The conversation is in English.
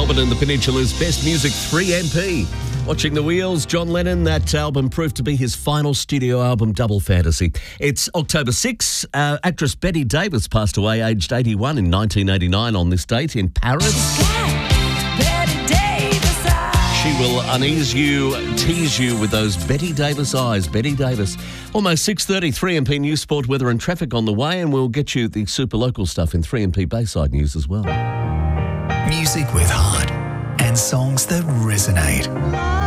Melbourne and the Peninsula's best music 3MP. Watching the Wheels, John Lennon, that album proved to be his final studio album, Double Fantasy. It's October 6. Actress Betty Davis passed away aged 81 in 1989 on this date in Paris. She will unease you, tease you with those Betty Davis eyes. Betty Davis. Almost 6:30, 3MP News, Sport, Weather and Traffic on the way, and we'll get you the super local stuff in 3MP Bayside News as well. Music with heart and songs that resonate.